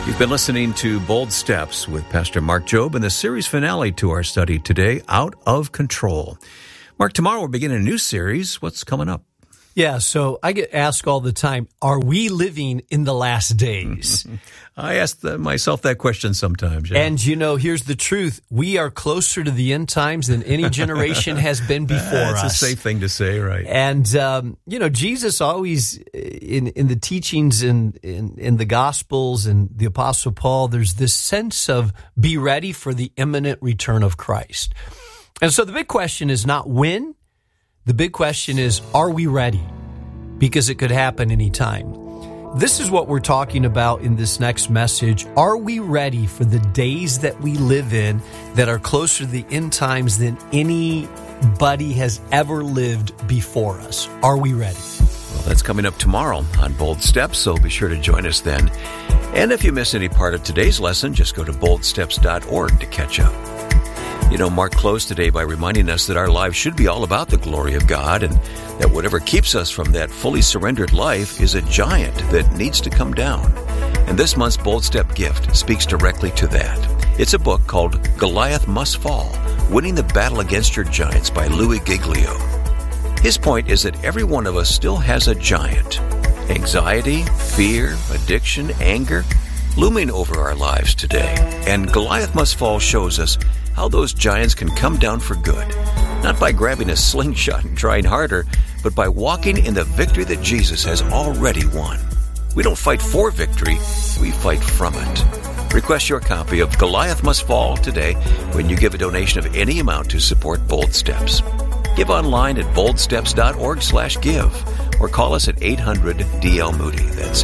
You've been listening to Bold Steps with Pastor Mark Jobe and the series finale to our study today, Out of Control. Mark, tomorrow we're beginning a new series. What's coming up? Yeah, so I get asked all the time, are we living in the last days? I ask myself that question sometimes. Yeah. And, here's the truth. We are closer to the end times than any generation has been before us. That's a safe thing to say, right? And, Jesus always, in the teachings in the Gospels and the Apostle Paul, there's this sense of be ready for the imminent return of Christ. And so the big question is not when. The big question is, are we ready? Because it could happen anytime. This is what we're talking about in this next message. Are we ready for the days that we live in that are closer to the end times than anybody has ever lived before us? Are we ready? Well, that's coming up tomorrow on Bold Steps, so be sure to join us then. And if you miss any part of today's lesson, just go to boldsteps.org to catch up. Mark closed today by reminding us that our lives should be all about the glory of God and that whatever keeps us from that fully surrendered life is a giant that needs to come down. And this month's Bold Step gift speaks directly to that. It's a book called Goliath Must Fall, Winning the Battle Against Your Giants by Louis Giglio. His point is that every one of us still has a giant. Anxiety, fear, addiction, anger, looming over our lives today. And Goliath Must Fall shows us how those giants can come down for good, not by grabbing a slingshot and trying harder, but by walking in the victory that Jesus has already won. We don't fight for victory, we fight from it. Request your copy of Goliath Must Fall today when you give a donation of any amount to support Bold Steps. Give online at boldsteps.org/give or call us at 800-DL-MOODY. That's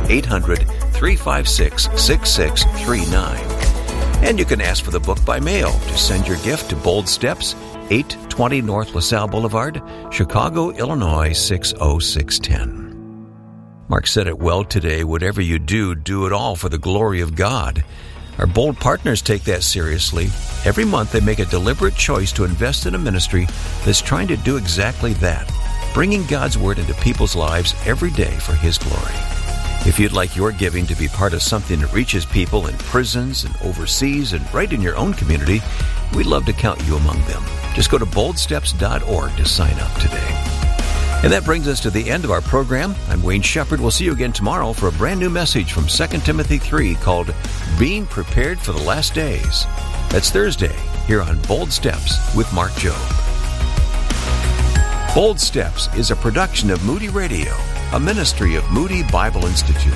800-356-6639. And you can ask for the book by mail. Just send your gift to Bold Steps, 820 North LaSalle Boulevard, Chicago, Illinois, 60610. Mark said it well today. Whatever you do, do it all for the glory of God. Our Bold partners take that seriously. Every month they make a deliberate choice to invest in a ministry that's trying to do exactly that, bringing God's Word into people's lives every day for His glory. If you'd like your giving to be part of something that reaches people in prisons and overseas and right in your own community, we'd love to count you among them. Just go to boldsteps.org to sign up today. And that brings us to the end of our program. I'm Wayne Shepherd. We'll see you again tomorrow for a brand new message from 2 Timothy 3 called Being Prepared for the Last Days. That's Thursday here on Bold Steps with Mark Jobe. Bold Steps is a production of Moody Radio, a ministry of Moody Bible Institute.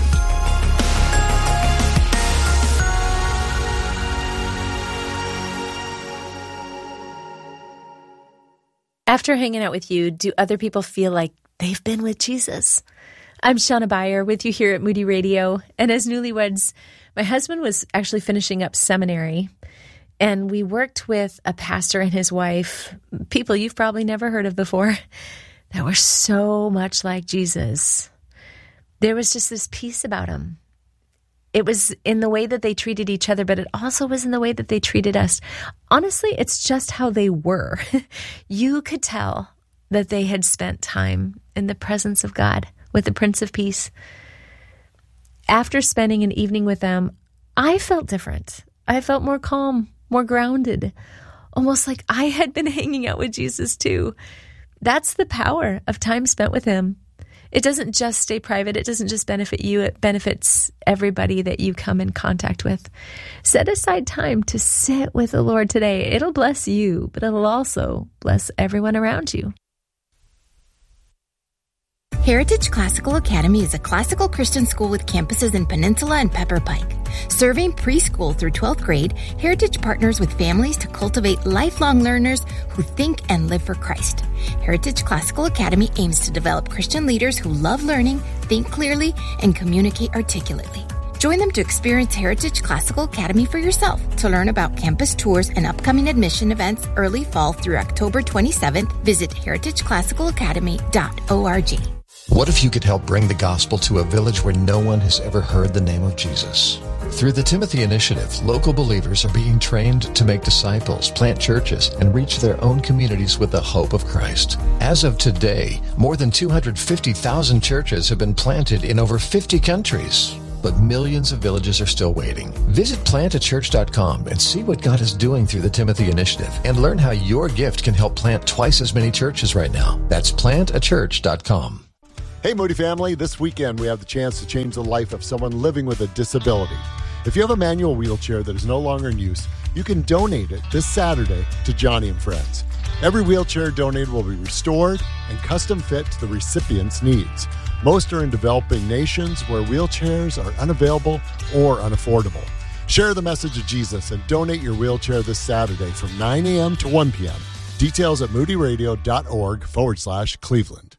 After hanging out with you, do other people feel like they've been with Jesus? I'm Shauna Beyer with you here at Moody Radio. And as newlyweds, my husband was actually finishing up seminary. And we worked with a pastor and his wife, people you've probably never heard of before, that were so much like Jesus. There was just this peace about them. It was in the way that they treated each other, but it also was in the way that they treated us. Honestly, it's just how they were. You could tell that they had spent time in the presence of God with the Prince of Peace. After spending an evening with them, I felt different. I felt more calm, more grounded, almost like I had been hanging out with Jesus too. That's the power of time spent with Him. It doesn't just stay private. It doesn't just benefit you. It benefits everybody that you come in contact with. Set aside time to sit with the Lord today. It'll bless you, but it'll also bless everyone around you. Heritage Classical Academy is a classical Christian school with campuses in Peninsula and Pepper Pike. Serving preschool through 12th grade, Heritage partners with families to cultivate lifelong learners who think and live for Christ. Heritage Classical Academy aims to develop Christian leaders who love learning, think clearly, and communicate articulately. Join them to experience Heritage Classical Academy for yourself. To learn about campus tours and upcoming admission events early fall through October 27th, visit heritageclassicalacademy.org. What if you could help bring the gospel to a village where no one has ever heard the name of Jesus? Through the Timothy Initiative, local believers are being trained to make disciples, plant churches, and reach their own communities with the hope of Christ. As of today, more than 250,000 churches have been planted in over 50 countries. but millions of villages are still waiting. Visit plantachurch.com and see what God is doing through the Timothy Initiative and learn how your gift can help plant twice as many churches right now. That's plantachurch.com. Hey, Moody family, this weekend we have the chance to change the life of someone living with a disability. If you have a manual wheelchair that is no longer in use, you can donate it this Saturday to Johnny and Friends. Every wheelchair donated will be restored and custom fit to the recipient's needs. Most are in developing nations where wheelchairs are unavailable or unaffordable. Share the message of Jesus and donate your wheelchair this Saturday from 9 a.m. to 1 p.m. Details at moodyradio.org/Cleveland.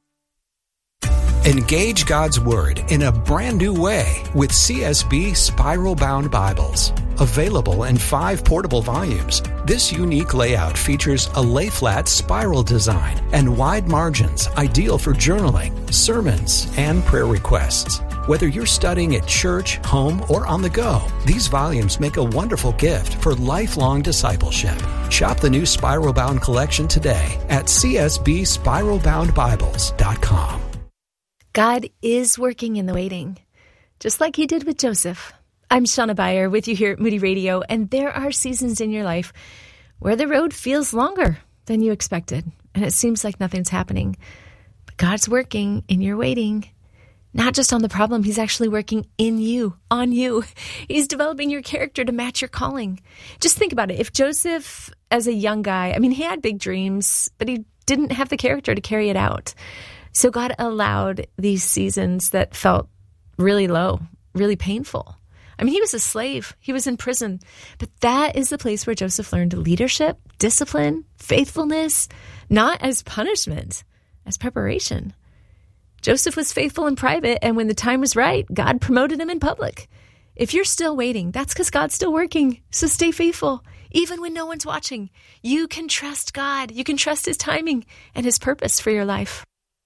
Engage God's Word in a brand new way with CSB Spiral-Bound Bibles. Available in 5 portable volumes, this unique layout features a lay-flat spiral design and wide margins ideal for journaling, sermons, and prayer requests. Whether you're studying at church, home, or on the go, these volumes make a wonderful gift for lifelong discipleship. Shop the new Spiral-Bound collection today at csbspiralboundbibles.com. God is working in the waiting, just like he did with Joseph. I'm Shauna Beyer with you here at Moody Radio, and there are seasons in your life where the road feels longer than you expected, and it seems like nothing's happening. But God's working in your waiting, not just on the problem. He's actually working in you, on you. He's developing your character to match your calling. Just think about it. If Joseph, as a young guy, he had big dreams, but he didn't have the character to carry it out. So God allowed these seasons that felt really low, really painful. He was a slave. He was in prison. But that is the place where Joseph learned leadership, discipline, faithfulness, not as punishment, as preparation. Joseph was faithful in private, and when the time was right, God promoted him in public. If you're still waiting, that's because God's still working. So stay faithful, even when no one's watching. You can trust God. You can trust his timing and his purpose for your life.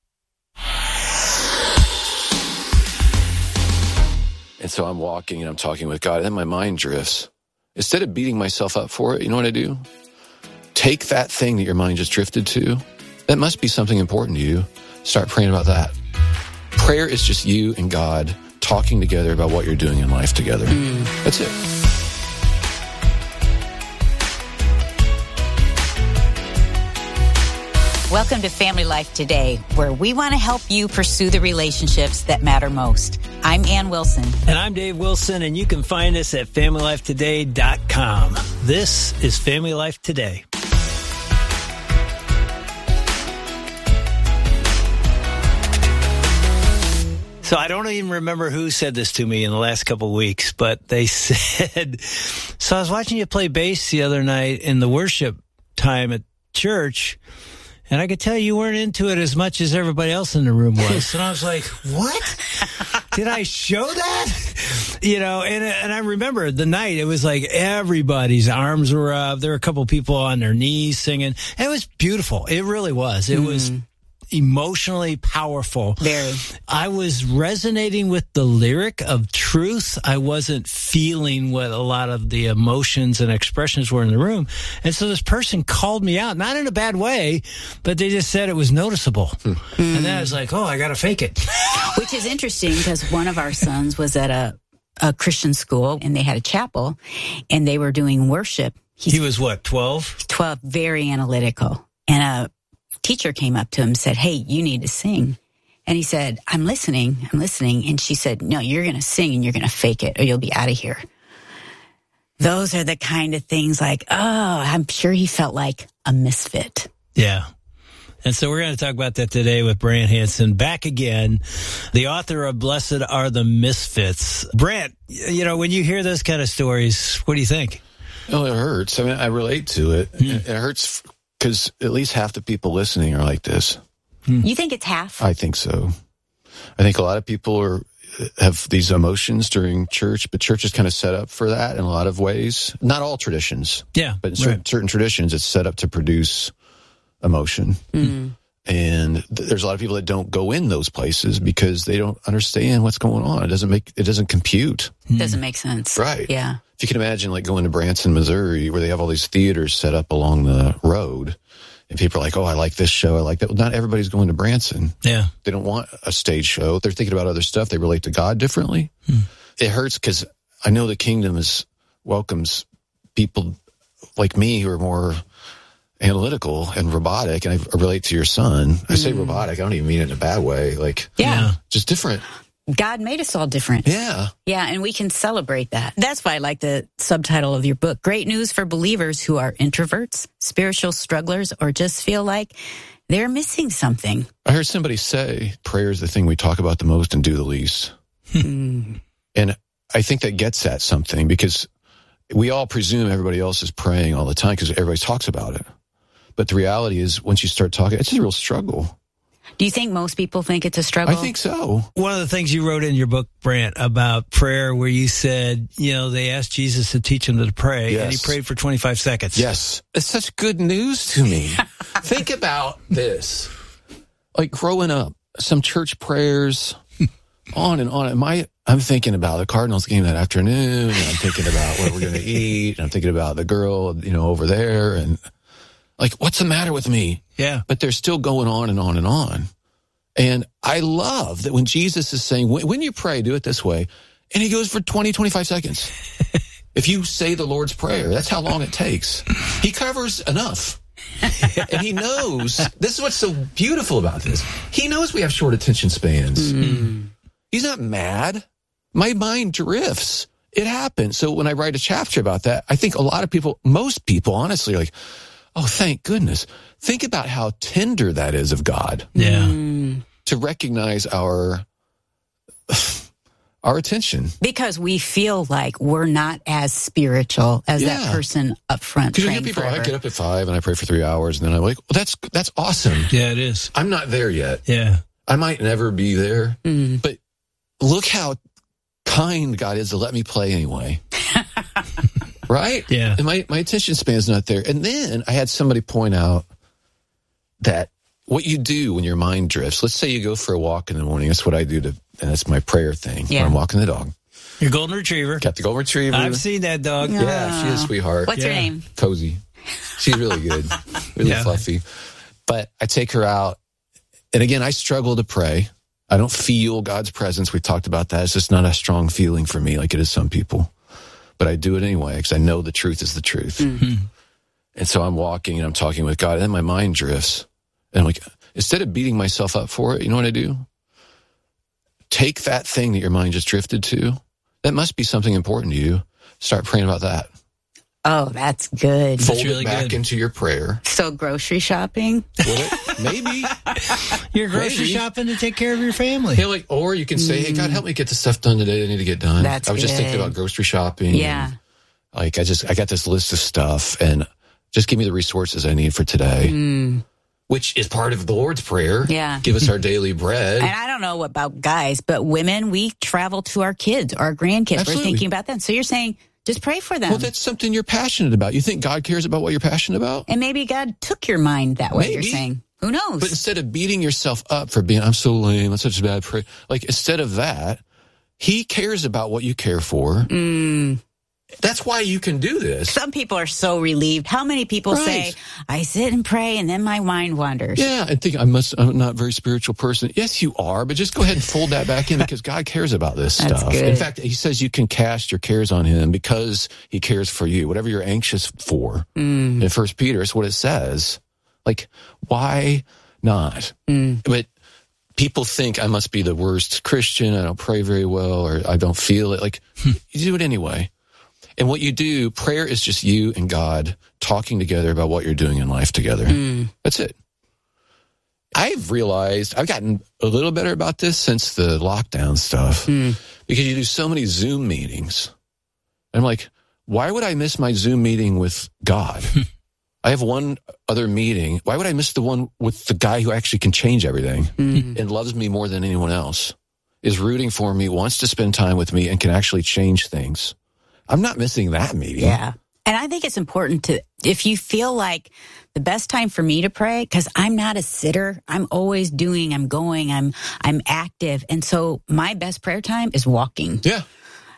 And so I'm walking and I'm talking with God, and then my mind drifts. Instead of beating myself up for it, you know what I do? Take that thing that your mind just drifted to. That must be something important to you. Start praying about that. Prayer is just you and God talking together about what you're doing in life together. That's it. Welcome to Family Life Today, where we want to help you pursue the relationships that matter most. I'm Ann Wilson. And I'm Dave Wilson, and you can find us at FamilyLifeToday.com. This is Family Life Today. So I don't even remember who said this to me in the last couple of weeks, but they said, so I was watching you play bass the other night in the worship time at church, and I could tell you weren't into it as much as everybody else in the room was. And I was like, what? Did I show that? And I remember the night, it was like everybody's arms were up. There were a couple people on their knees singing. And it was beautiful. It really was. It was emotionally powerful. Very. I was resonating with the lyric of truth. I wasn't feeling what a lot of the emotions and expressions were in the room. And so this person called me out, not in a bad way, but they just said it was noticeable. And then I was like, oh, I got to fake it. Which is interesting because one of our sons was at a Christian school, and they had a chapel, and they were doing worship. He was what, 12? 12, very analytical. And a teacher came up to him and said, hey, you need to sing. And he said, I'm listening. And she said, no, you're going to sing and you're going to fake it or you'll be out of here. Those are the kind of things like, oh, I'm sure he felt like a misfit. Yeah. And so we're going to talk about that today with Brant Hansen, back again, the author of Blessed Are the Misfits. Brant, when you hear those kind of stories, what do you think? Oh, it hurts. I relate to it. It hurts because at least half the people listening are like this. You think it's half? I think so. I think a lot of people have these emotions during church, but church is kind of set up for that in a lot of ways. Not all traditions. Yeah. But in certain traditions, it's set up to produce emotion. And there's a lot of people that don't go in those places because they don't understand what's going on. It doesn't compute. Doesn't make sense. Right. Yeah. If you can imagine like going to Branson, Missouri, where they have all these theaters set up along the road, and people are like, oh, I like this show, I like that. Well, not everybody's going to Branson. Yeah. They don't want a stage show. They're thinking about other stuff. They relate to God differently. it hurts because I know the kingdom welcomes people like me who are more analytical and robotic, and I relate to your son. I say robotic, I don't even mean it in a bad way. Like, just different. God made us all different. Yeah. Yeah, and we can celebrate that. That's why I like the subtitle of your book. Great news for believers who are introverts, spiritual strugglers, or just feel like they're missing something. I heard somebody say prayer is the thing we talk about the most and do the least. And I think that gets at something, because we all presume everybody else is praying all the time because everybody talks about it. But the reality is, once you start talking, it's a real struggle. Do you think most people think it's a struggle? I think so. One of the things you wrote in your book, Brant, about prayer, where you said, they asked Jesus to teach them to pray, and he prayed for 25 seconds. Yes. It's such good news to me. Think about this. Like growing up, some church prayers, on and on. I'm thinking about the Cardinals game that afternoon, and I'm thinking about what we're going to eat, and I'm thinking about the girl, over there, and like, what's the matter with me? Yeah. But they're still going on and on and on. And I love that when Jesus is saying, when you pray, do it this way. And he goes for 20, 25 seconds. If you say the Lord's Prayer, that's how long it takes. He covers enough. And he knows, this is what's so beautiful about this. He knows we have short attention spans. He's not mad. My mind drifts. It happens. So when I write a chapter about that, I think a lot of people, most people, honestly, are like, oh, thank goodness. Think about how tender that is of God. Yeah. To recognize our attention. Because we feel like we're not as spiritual as that person up front praying people, forever. I get up at 5 and I pray for 3 hours, and then I'm like, well, that's awesome. Yeah, it is. I'm not there yet. Yeah. I might never be there. But look how kind God is to let me play anyway. Right? Yeah. And my attention span is not there. And then I had somebody point out that what you do when your mind drifts, let's say you go for a walk in the morning. That's what I do, and that's my prayer thing. Yeah. When I'm walking the dog. Your golden retriever. Got the golden retriever. I've seen that dog. Yeah, she is a sweetheart. What's her name? Cozy. She's really good. Really fluffy. But I take her out, and again, I struggle to pray. I don't feel God's presence. We talked about that. It's just not a strong feeling for me like it is some people. But I do it anyway because I know the truth is the truth. And so I'm walking and I'm talking with God, and then my mind drifts. And I'm like, instead of beating myself up for it, you know what I do? Take that thing that your mind just drifted to. That must be something important to you. Start praying about that. Oh, that's good. Fold really it back good. into your prayer. So grocery shopping? Maybe. You're grocery shopping to take care of your family. Hey, or you can say, hey, God, help me get the stuff done today I need to get done. That's I was just thinking good. about grocery shopping. Yeah. And, I got this list of stuff, and just give me the resources I need for today. Which is part of the Lord's Prayer. Yeah. Give us our daily bread. And I don't know about guys, but women, we travel to our kids, our grandkids. Absolutely. We're thinking about them. So you're saying, just pray for them. Well, that's something you're passionate about. You think God cares about what you're passionate about? And maybe God took your mind that way, you're Maybe. saying. Who knows? But instead of beating yourself up for being, I'm so lame, I'm such a bad prayer. Like, instead of that, he cares about what you care for. That's why you can do this. Some people are so relieved. How many people say, I sit and pray and then my mind wanders? Yeah, and think I'm not a very spiritual person. Yes, you are, but just go ahead and fold that back in because God cares about this That's stuff. good. In fact, he says you can cast your cares on him because he cares for you. Whatever you're anxious for. In 1 Peter, it's what it says. Like, why not? But people think I must be the worst Christian. I don't pray very well, or I don't feel it. Like, you do it anyway. And what you do, prayer is just you and God talking together about what you're doing in life together. That's it. I've realized I've gotten a little better about this since the lockdown stuff because you do so many Zoom meetings. I'm like, why would I miss my Zoom meeting with God? I have one other meeting. Why would I miss the one with the guy who actually can change everything and loves me more than anyone else, is rooting for me, wants to spend time with me, and can actually change things? I'm not missing that meeting. Yeah. And I think it's important to, if you feel like the best time for me to pray, because I'm not a sitter, I'm always doing, I'm going, I'm active. And so my best prayer time is walking. Yeah.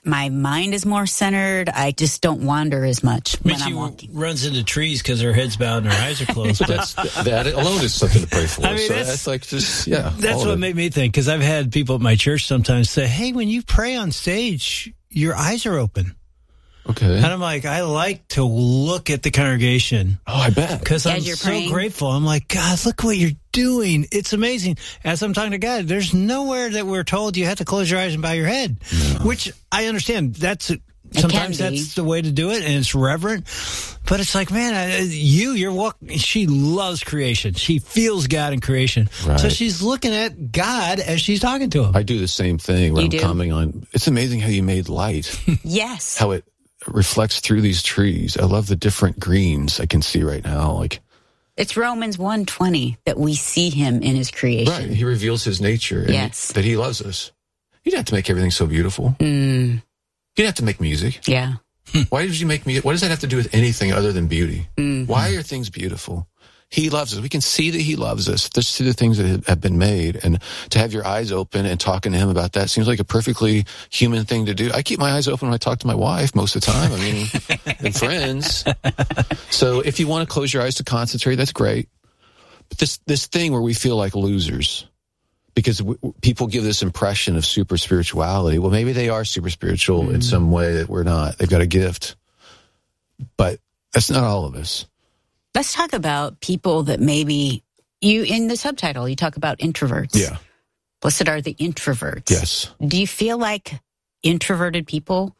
my mind is more centered. I just don't wander as much when I'm walking. She runs into trees because her head's bowed and her eyes are closed. That alone is something to pray for. I mean, so that's like just, yeah. That's what made me think, because I've had people at my church sometimes say, hey, when you pray on stage, your eyes are open. Okay. And I'm like, I like to look at the congregation. Oh, I bet. Because I'm so grateful. I'm like, God, look what you're doing. It's amazing. As I'm talking to God, there's nowhere that we're told you have to close your eyes and bow your head, which I understand. Sometimes that's the way to do it, and it's reverent. But it's like, man, you're walking. She loves creation. She feels God in creation. Right. So she's looking at God as she's talking to him. I do the same thing when I'm commenting on. It's amazing how you made light. Yes. How it reflects through these trees. I love the different greens I can see right now. Like, it's Romans 1:20 that we see him in his creation. Right. He reveals his nature. And that he loves us. You didn't have to make everything so beautiful. You didn't have to make music. Yeah. Why did you make music? What does that have to do with anything other than beauty? Why are things beautiful? He loves us. We can see that he loves us. Just see the things that have been made. And to have your eyes open and talking to him about that seems like a perfectly human thing to do. I keep my eyes open when I talk to my wife most of the time. I mean, and friends. So if you want to close your eyes to concentrate, that's great. But this thing where we feel like losers, because people give this impression of super spirituality. Well, maybe they are super spiritual in some way that we're not. They've got a gift. But that's not all of us. Let's talk about people that maybe in the subtitle, you talk about introverts. Yeah. Blessed are the introverts. Yes. Do you feel like introverted people,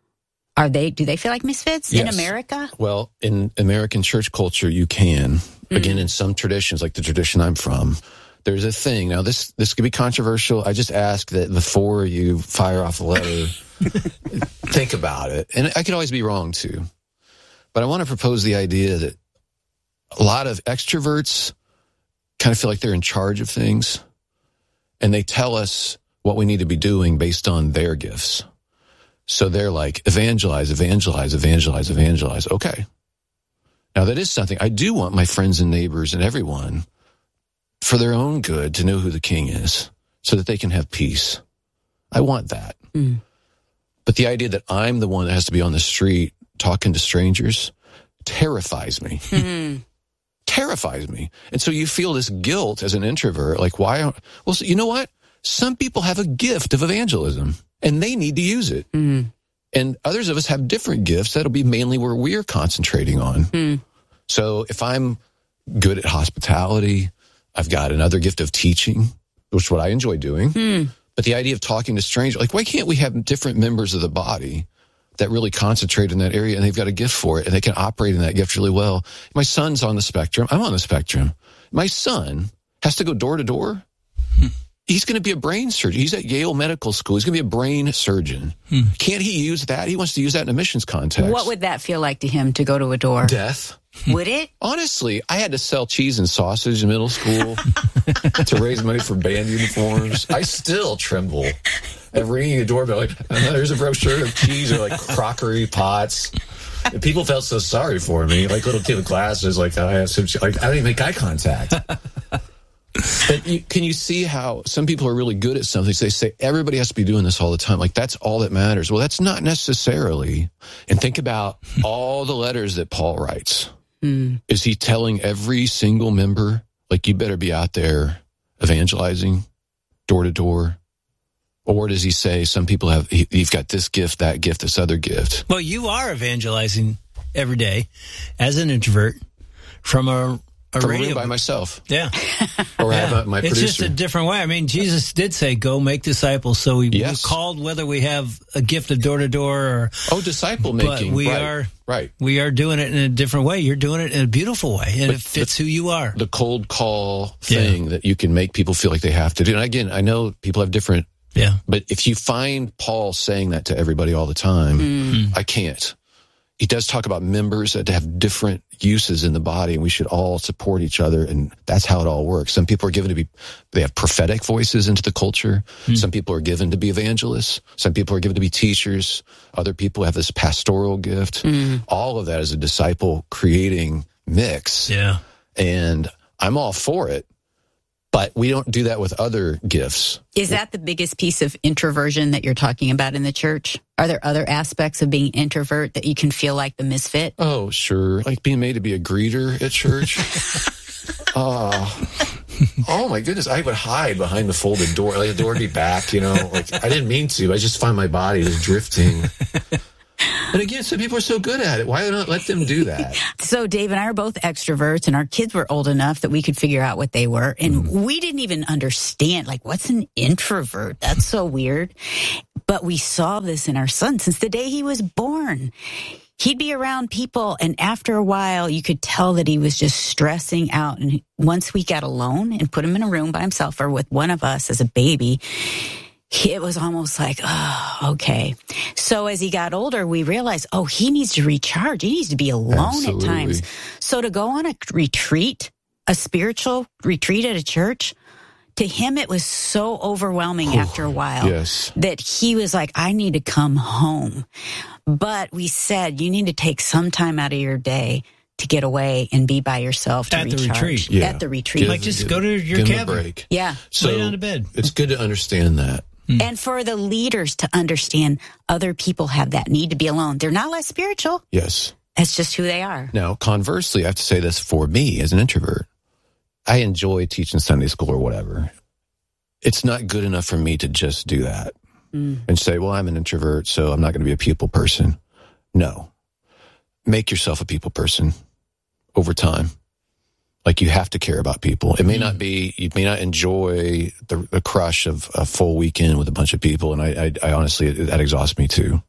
do they feel like misfits in America? Well, in American church culture, you can. Again, in some traditions, like the tradition I'm from, there's a thing. Now, this could be controversial. I just ask that before you fire off a letter, think about it. And I could always be wrong, too. But I want to propose the idea that a lot of extroverts kind of feel like they're in charge of things, and they tell us what we need to be doing based on their gifts. So they're like, evangelize, evangelize, evangelize, evangelize. Okay. Now, that is something. I do want my friends and neighbors and everyone, for their own good, to know who the King is so that they can have peace. I want that. But the idea that I'm the one that has to be on the street talking to strangers terrifies me. Terrifies me. And so you feel this guilt as an introvert. Like, why? Well, so you know what? Some people have a gift of evangelism, and they need to use it. And others of us have different gifts. That'll be mainly where we're concentrating on. So if I'm good at hospitality, I've got another gift of teaching, which is what I enjoy doing. But the idea of talking to strangers, like, why can't we have different members of the body that really concentrate in that area, and they've got a gift for it, and they can operate in that gift really well? My son's on the spectrum. I'm on the spectrum. My son has to go door to door. He's going to be a brain surgeon. He's at Yale Medical School. He's going to be a brain surgeon. Can't he use that? He wants to use that in a missions context. What would that feel like to him, to go to a door? Death. Would it? Honestly, I had to sell cheese and sausage in middle school to raise money for band uniforms. I still tremble at ringing the doorbell. Like, there's a brochure of cheese or like crockery pots. And people felt so sorry for me, like little kid with glasses. Like, I have some, like, I didn't even make eye contact. But can you see how some people are really good at something? So they say everybody has to be doing this all the time. Like, that's all that matters. Well, that's not necessarily. And think about all the letters that Paul writes. Is he telling every single member, like, you better be out there evangelizing door to door? Or does he say some people you've got this gift, that gift, this other gift? Well, you are evangelizing every day as an introvert from a room by myself. Yeah. Or have my producer. It's just a different way. I mean, Jesus did say, go make disciples. So we're called, whether we have a gift of door to door or... disciple making. But we are doing it in a different way. You're doing it in a beautiful way. And it fits who you are. The cold call thing that you can make people feel like they have to do. And again, I know people have different... Yeah. But if you find Paul saying that to everybody all the time, I can't. He does talk about members that have different uses in the body, and we should all support each other, and that's how it all works. Some people are given to they have prophetic voices into the culture. Some people are given to be evangelists. Some people are given to be teachers. Other people have this pastoral gift. All of that is a disciple creating mix. Yeah. And I'm all for it. But we don't do that with other gifts. Is that the biggest piece of introversion that you're talking about in the church? Are there other aspects of being introvert that you can feel like the misfit? Oh, sure. Like being made to be a greeter at church. Oh my goodness. I would hide behind the folded door. Like the door would be back, like I didn't mean to. I just find my body just drifting. But again, some people are so good at it. Why not let them do that? So Dave and I are both extroverts, and our kids were old enough that we could figure out what they were. And we didn't even understand, like, what's an introvert? That's so weird. But we saw this in our son since the day he was born. He'd be around people, and after a while, you could tell that he was just stressing out. And once we got alone and put him in a room by himself or with one of us as a baby, it was almost like, oh, okay. So as he got older, we realized, he needs to recharge. He needs to be alone at times. So to go on a retreat, a spiritual retreat at a church, to him, it was so overwhelming after a while that he was like, I need to come home. But we said, you need to take some time out of your day to get away and be by yourself to recharge. The retreat. Yeah. At the retreat. Like just go to your cabin. A break. Yeah. So lay down to bed. It's good to understand that. And for the leaders to understand other people have that need to be alone. They're not less spiritual. Yes. That's just who they are. Now, conversely, I have to say this for me as an introvert. I enjoy teaching Sunday school or whatever. It's not good enough for me to just do that and say, well, I'm an introvert, so I'm not going to be a people person. No. Make yourself a people person over time. Like, you have to care about people. It may not be, you may not enjoy the crush of a full weekend with a bunch of people. And I honestly, that exhausts me too.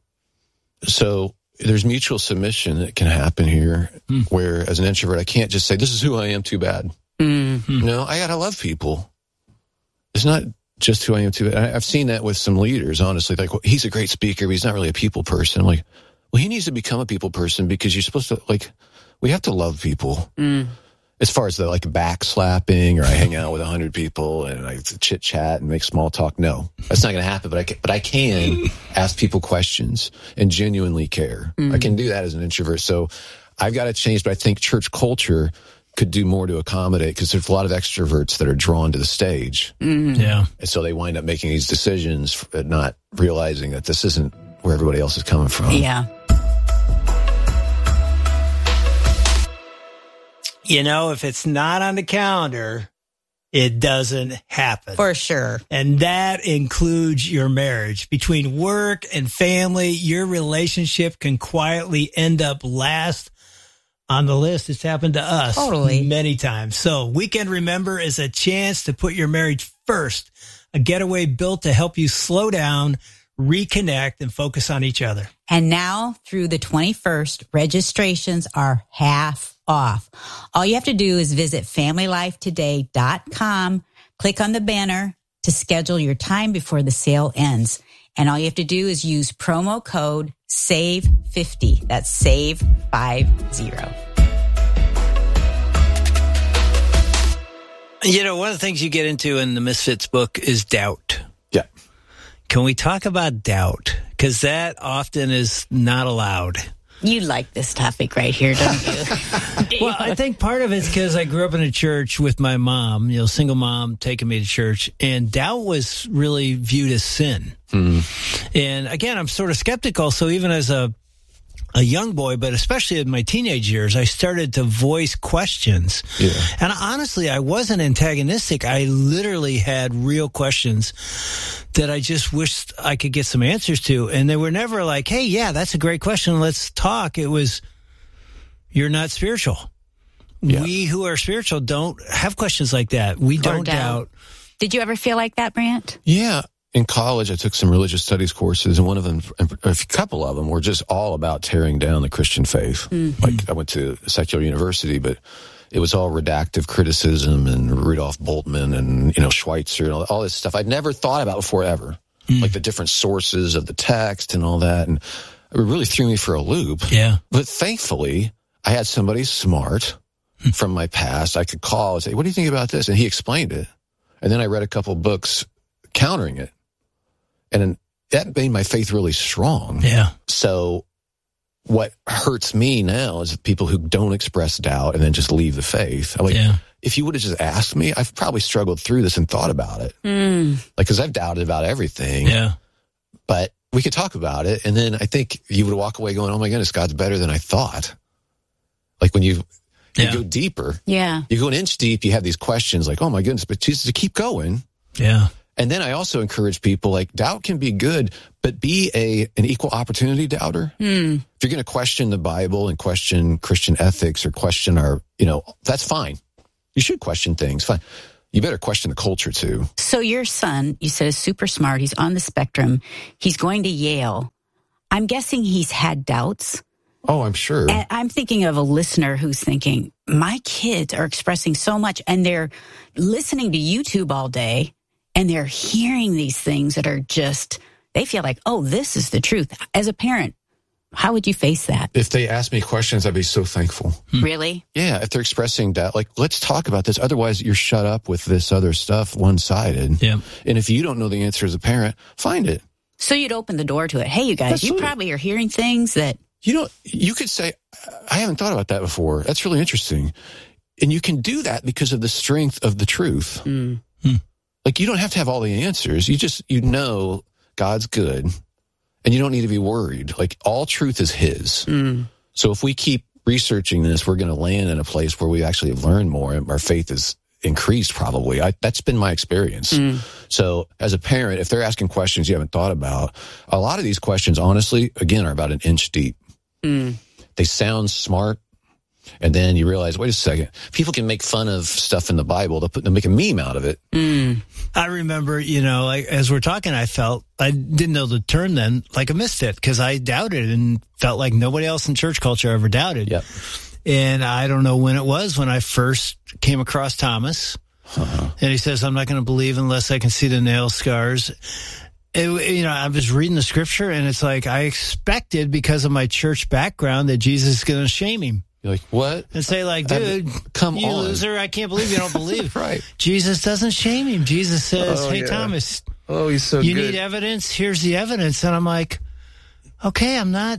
So there's mutual submission that can happen here where as an introvert, I can't just say, this is who I am, too bad. No, I got to love people. It's not just who I am, too bad. I've seen that with some leaders, honestly. Like, well, he's a great speaker, but he's not really a people person. I'm like, well, he needs to become a people person because you're supposed to, like, we have to love people. As far as the like backslapping or I hang out with 100 people and I chit chat and make small talk, no, that's not going to happen. But I can ask people questions and genuinely care. I can do that as an introvert. So I've got to change, but I think church culture could do more to accommodate because there's a lot of extroverts that are drawn to the stage. Yeah. And so they wind up making these decisions, not realizing that this isn't where everybody else is coming from. Yeah. If it's not on the calendar, it doesn't happen. For sure. And that includes your marriage. Between work and family, your relationship can quietly end up last on the list. It's happened to us many times. So Weekend Remember is a chance to put your marriage first, a getaway built to help you slow down, reconnect, and focus on each other. And now through the 21st, registrations are half off. All you have to do is visit FamilyLifeToday.com, click on the banner to schedule your time before the sale ends. And all you have to do is use promo code SAVE50. That's SAVE50. One of the things you get into in the Misfits book is doubt. Yeah. Can we talk about doubt? Because that often is not allowed. You like this topic right here, don't you? Well, I think part of it's because I grew up in a church with my mom, single mom taking me to church, and doubt was really viewed as sin. And again, I'm sort of skeptical. So even as a young boy, but especially in my teenage years, I started to voice questions. Yeah. And honestly, I wasn't antagonistic. I literally had real questions that I just wished I could get some answers to. And they were never like, hey, yeah, that's a great question. Let's talk. It was, you're not spiritual. Yeah. We who are spiritual don't have questions like that. We don't doubt. Did you ever feel like that, Brant? Yeah. In college, I took some religious studies courses, and one of them, a couple of them, were just all about tearing down the Christian faith. Like, I went to a secular university, but it was all redactive criticism and Rudolf Bultmann and, Schweitzer and all this stuff I'd never thought about before ever. Like the different sources of the text and all that. And it really threw me for a loop. Yeah. But thankfully, I had somebody smart from my past I could call and say, what do you think about this? And he explained it. And then I read a couple books countering it. And that made my faith really strong. Yeah. So what hurts me now is people who don't express doubt and then just leave the faith. I'm like, if you would have just asked me, I've probably struggled through this and thought about it. Like, because I've doubted about everything. Yeah. But we could talk about it. And then I think you would walk away going, oh my goodness, God's better than I thought. Like when you go deeper. Yeah. You go an inch deep, you have these questions like, oh my goodness, but Jesus, to keep going. Yeah. And then I also encourage people, like, doubt can be good, but be an equal opportunity doubter. If you're going to question the Bible and question Christian ethics or question our, that's fine. You should question things. Fine. You better question the culture too. So your son, you said, is super smart. He's on the spectrum. He's going to Yale. I'm guessing he's had doubts. Oh, I'm sure. And I'm thinking of a listener who's thinking, my kids are expressing so much and they're listening to YouTube all day and they're hearing these things that are just, they feel like, oh, this is the truth. As a parent, how would you face that? If they ask me questions, I'd be so thankful. Really? Yeah, if they're expressing doubt, like, let's talk about this. Otherwise, you're shut up with this other stuff, one-sided. Yeah. And if you don't know the answer as a parent, find it. So you'd open the door to it. Hey, you guys, Absolutely. You probably are hearing things that... You could say, I haven't thought about that before. That's really interesting. And you can do that because of the strength of the truth. Like, you don't have to have all the answers. You know God's good. And you don't need to be worried. Like, all truth is his. So if we keep researching this, we're going to land in a place where we actually have learned more and our faith is increased probably. That's been my experience. So as a parent, if they're asking questions you haven't thought about, a lot of these questions, honestly, again, are about an inch deep. They sound smart. And then you realize, wait a second, people can make fun of stuff in the Bible. They'll make a meme out of it. I remember, as we're talking, I felt, I didn't know the term then, like a misfit, because I doubted and felt like nobody else in church culture ever doubted. Yep. And I don't know when it was when I first came across Thomas. And he says, I'm not going to believe unless I can see the nail scars. I was reading the scripture, and it's like I expected, because of my church background, that Jesus is going to shame him. You're like, what? And say, like, dude, come you on. loser, I can't believe you don't believe. Right. Jesus doesn't shame him. Jesus says, hey, Thomas, he's so you good. need evidence? Here's the evidence. And I'm like, okay, I'm not.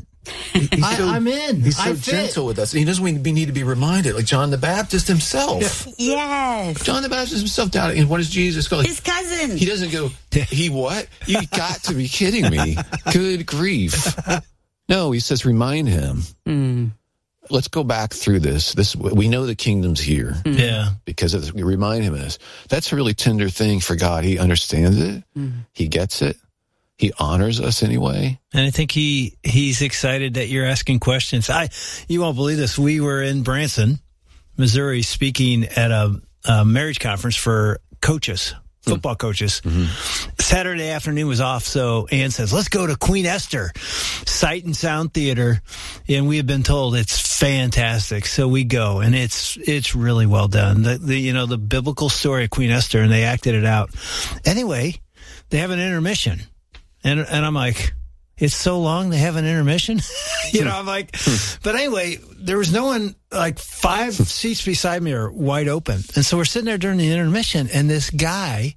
I'm in. He's so gentle with us. He doesn't need to be reminded, like John the Baptist himself. Yes. John the Baptist himself doubted. And what does Jesus go? His cousin. He doesn't go, he what? You got to be kidding me. Good grief. No, he says, remind him. Let's go back through this. We know the kingdom's here. Yeah. Because we remind him of this. That's a really tender thing for God. He understands it. He gets it. He honors us anyway. And I think he's excited that you're asking questions. You won't believe this. We were in Branson, Missouri, speaking at a marriage conference for coaches, football coaches. Saturday afternoon was off, so Ann says, let's go to Queen Esther Sight and Sound Theater. And we have been told it's fantastic. So we go, and it's really well done. The biblical story of Queen Esther, and they acted it out. Anyway, they have an intermission. And I'm like, it's so long they have an intermission? I'm like, but anyway, there was no one, like 5 seats beside me are wide open. And so we're sitting there during the intermission, and this guy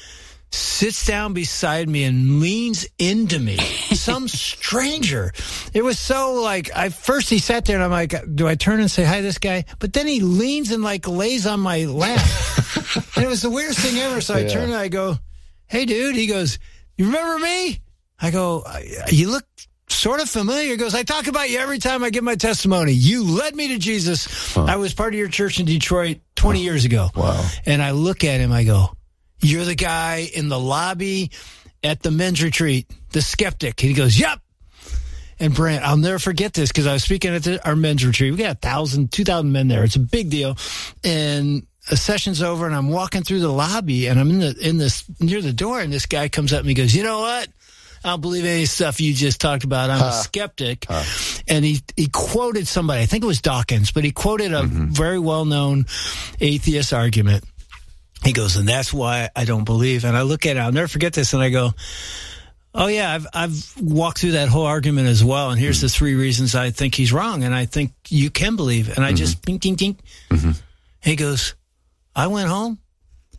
sits down beside me and leans into me, some stranger. It was so like, first he sat there and I'm like, do I turn and say hi to this guy? But then he leans and like lays on my lap. And it was the weirdest thing ever. So I turn and I go, hey dude. He goes, you remember me? I go, you look sort of familiar. He goes, I talk about you every time I give my testimony. You led me to Jesus. I was part of your church in Detroit 20 years ago. Wow. And I look at him, I go, you're the guy in the lobby at the men's retreat, the skeptic. And he goes, yep. And Brant, I'll never forget this because I was speaking at our men's retreat. We got 2,000 men there. It's a big deal. And a session's over, and I'm walking through the lobby, and I'm in this near the door, and this guy comes up and he goes, you know what? I don't believe any stuff you just talked about. I'm a skeptic. And he quoted somebody, I think it was Dawkins, but he quoted a very well-known atheist argument. He goes, and that's why I don't believe. And I look at it, I'll never forget this, and I go, oh yeah, I've walked through that whole argument as well, and here's the 3 reasons I think he's wrong, and I think you can believe. And I just, ding, ding, ding. He goes, I went home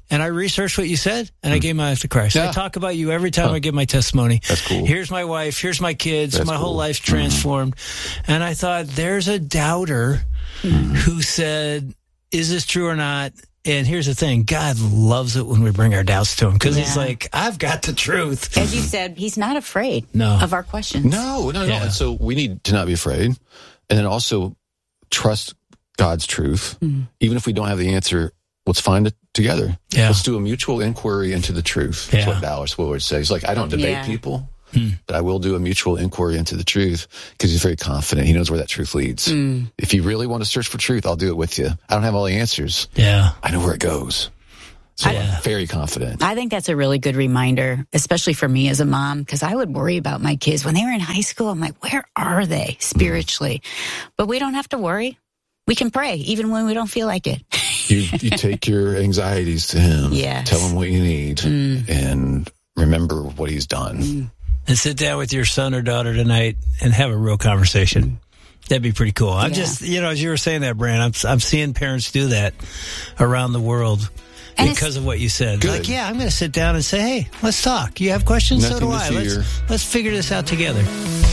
and I researched what you said, and I gave my life to Christ. Yeah. I talk about you every time I give my testimony. That's cool. Here's my wife. Here's my kids. That's my whole cool. life's transformed. And I thought, there's a doubter who said, is this true or not? And here's the thing. God loves it when we bring our doubts to him, because he's like, I've got the truth. As you said, he's not afraid No. of our questions. No. Yeah. And so we need to not be afraid, and then also trust God's truth. Even if we don't have the answer, let's find it together. Yeah. Let's do a mutual inquiry into the truth. Yeah. That's what Dallas Willard says. He's like, I don't debate people, but I will do a mutual inquiry into the truth, because he's very confident. He knows where that truth leads. If you really want to search for truth, I'll do it with you. I don't have all the answers. Yeah. I know where it goes. So I'm very confident. I think that's a really good reminder, especially for me as a mom, because I would worry about my kids. When they were in high school, I'm like, where are they spiritually? But we don't have to worry. We can pray, even when we don't feel like it. You take your anxieties to him. Yes. Tell him what you need, and remember what he's done. And sit down with your son or daughter tonight and have a real conversation. That'd be pretty cool. I'm just, as you were saying that, Brand, I'm seeing parents do that around the world And because of what you said. Good. Like, I'm going to sit down and say, hey, let's talk. You have questions? Nothing So do to I. fear. Let's figure this out together.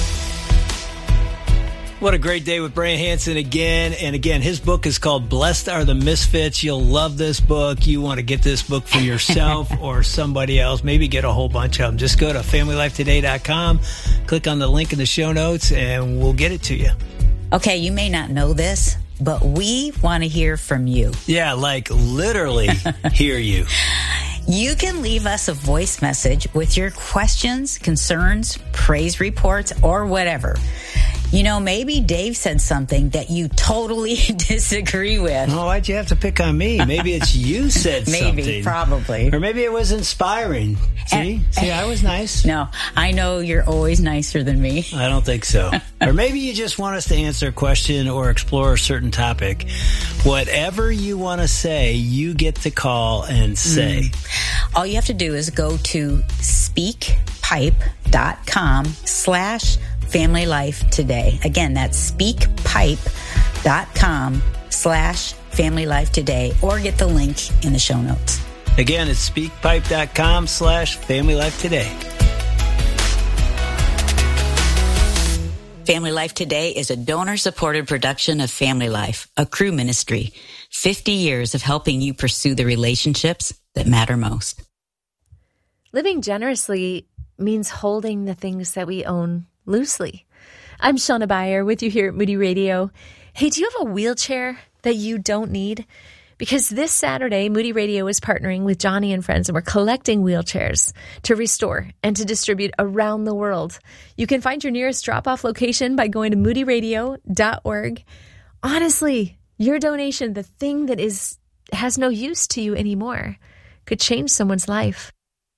What a great day with Brian Hansen again. And again, his book is called Blessed Are the Misfits. You'll love this book. You want to get this book for yourself or somebody else. Maybe get a whole bunch of them. Just go to FamilyLifeToday.com, click on the link in the show notes, and we'll get it to you. Okay, you may not know this, but we want to hear from you. Yeah, like literally hear you. You can leave us a voice message with your questions, concerns, praise reports, or whatever. Maybe Dave said something that you totally disagree with. Oh, why'd you have to pick on me? Maybe it's you said something. Maybe, probably. Or maybe it was inspiring. See, I was nice. No, I know you're always nicer than me. I don't think so. Or maybe you just want us to answer a question or explore a certain topic. Whatever you want to say, you get to call and say. All you have to do is go to speakpipe.com/Family Life Today. Again, that's speakpipe.com/Family Life Today, or get the link in the show notes. Again, it's speakpipe.com/Family Life Today. Family Life Today is a donor-supported production of Family Life, a Cru ministry. 50 years of helping you pursue the relationships that matter most. Living generously means holding the things that we own loosely. I'm Shauna Bayer with you here at Moody Radio. Hey, do you have a wheelchair that you don't need? Because this Saturday, Moody Radio is partnering with Johnny and Friends, and we're collecting wheelchairs to restore and to distribute around the world. You can find your nearest drop-off location by going to moodyradio.org. Honestly, your donation, the thing that has no use to you anymore, could change someone's life.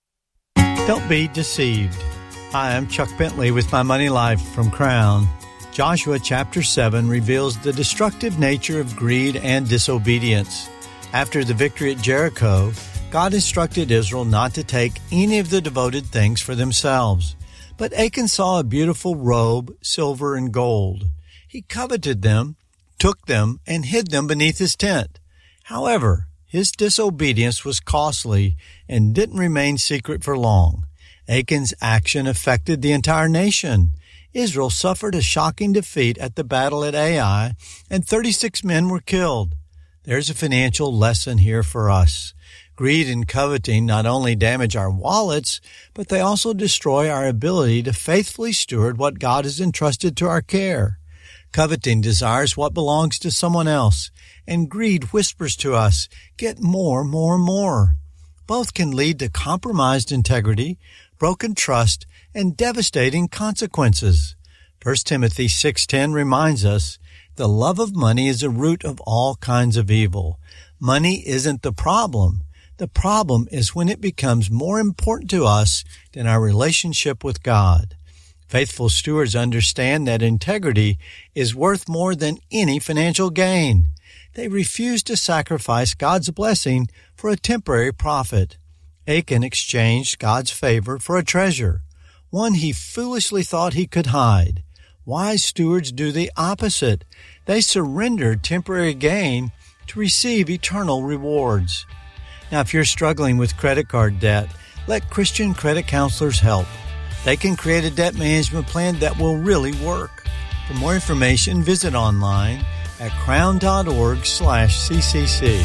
Don't be deceived. Hi, I'm Chuck Bentley with My Money Life from Crown. Joshua chapter 7 reveals the destructive nature of greed and disobedience. After the victory at Jericho, God instructed Israel not to take any of the devoted things for themselves. But Achan saw a beautiful robe, silver and gold. He coveted them, took them, and hid them beneath his tent. However, his disobedience was costly and didn't remain secret for long. Achan's action affected the entire nation. Israel suffered a shocking defeat at the battle at Ai, and 36 men were killed. There's a financial lesson here for us. Greed and coveting not only damage our wallets, but they also destroy our ability to faithfully steward what God has entrusted to our care. Coveting desires what belongs to someone else, and greed whispers to us, get more, more, more. Both can lead to compromised integrity, broken trust, and devastating consequences. 1 Timothy 6:10 reminds us, the love of money is a root of all kinds of evil. Money isn't the problem. The problem is when it becomes more important to us than our relationship with God. Faithful stewards understand that integrity is worth more than any financial gain. They refuse to sacrifice God's blessing for a temporary profit. Achan exchanged God's favor for a treasure, one he foolishly thought he could hide. Wise stewards do the opposite. They surrender temporary gain to receive eternal rewards. Now, if you're struggling with credit card debt, let Christian credit counselors help. They can create a debt management plan that will really work. For more information, visit online at crown.org/CCC.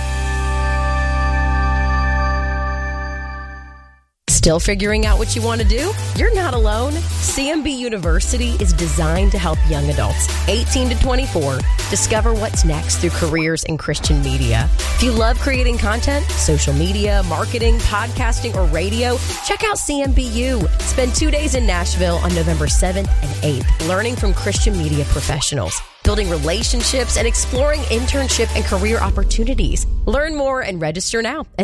Still figuring out what you want to do? You're not alone. CMB University is designed to help young adults, 18 to 24, discover what's next through careers in Christian media. If you love creating content, social media, marketing, podcasting, or radio, check out CMBU. Spend 2 days in Nashville on November 7th and 8th, learning from Christian media professionals, building relationships, and exploring internship and career opportunities. Learn more and register now at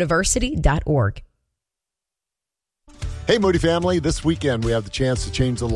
cmbuniversity.org. Hey, Moody family, this weekend we have the chance to change the